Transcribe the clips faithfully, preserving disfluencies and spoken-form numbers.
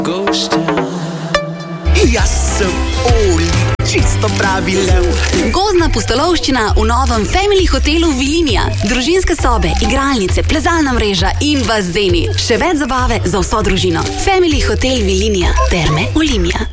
Jaz sem Oli, čisto pravi lev. Gozdna pustolovščina v novem Family hotelu Vilinija. Družinske sobe, igralnice, plezalna mreža in bazeni. Še več zabave za vso družino. Family hotel Vilinija. Terme Olimia.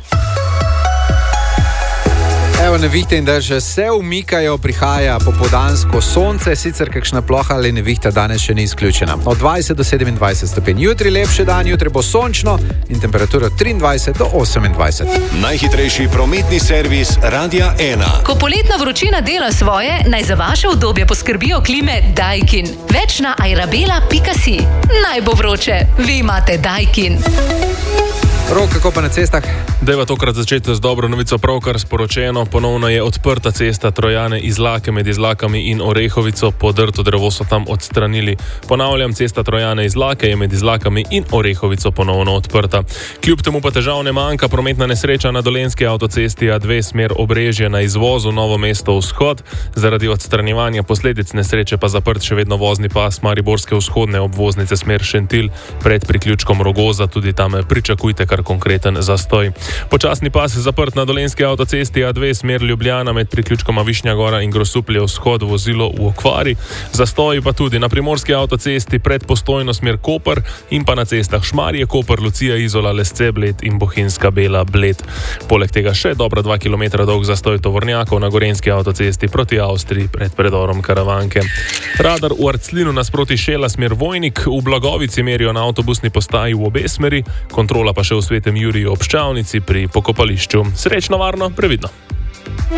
Evo, nevihte in dež se umikajo, prihaja popoldansko sonce, sicer kakšna ploha ali nevihta danes še ni izključena. Od dvajset do sedemindvajset stopinj. Jutri lepši dan, jutri bo sončno in temperatura triindvajset do osemindvajset. Najhitrejši prometni servis Radia ena. Ko poletna vročina dela svoje, naj za vaše udobje poskrbijo klime Daikin. Več na airabela pika si. Naj bo vroče, vi imate Daikin. Rok, kako pa na cestah? Dejva tokrat začeti z dobro novico, pravkar sporočeno. Ponovno je odprta cesta Trojane Izlake med Izlakami in Orehovico. Podrto drevo so tam odstranili. Ponavljam, cesta Trojane Izlake je med Izlakami in Orehovico ponovno odprta. Kljub temu pa težav ne manjka. Prometna nesreča na Dolenjski avtocesti A dve smer Obrežje na izvozu Novo mesto vzhod. Zaradi odstranjevanja posledic nesreče pa zaprt še vedno vozni pas Mariborske vzhodne obvoznice smer Šentilj pred priključkom Rogoza. Tudi tam pričakujte kar konkreten zastoj. Počasni pas zaprt na Dolenjski avtocesti A dve smer Ljubljana med priključkoma Višnja Gora in Grosuplje vzhod, vozilo v okvari. Zastoji pa tudi na Primorski avtocesti pred Postojno smer Koper in pa na cestah Šmarje, Koper, Lucija, Izola, Lesce, Bled in Bohinjska Bela, Bled. Poleg tega še dobra dva kilometra dolg zastoj tovornjakov na Gorenjski avtocesti proti Avstriji pred predorom Karavanke. Radar v Arclinu nasproti Šela smer Vojnik, v Blagovici merijo na avtobusni postaji v obe smeri, kontrola pa še v Svetem Juriju ob Ščavnici pri pokopališču. Srečno, varno, previdno.